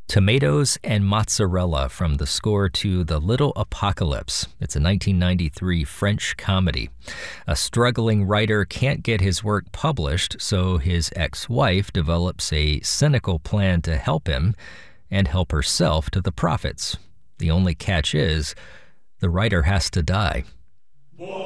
Tomatoes and Mozzarella from the score to The Little Apocalypse. It's a 1993 French comedy. A struggling writer can't get his work published, so his ex-wife develops a cynical plan to help him and help herself to the profits. The only catch is, the writer has to die.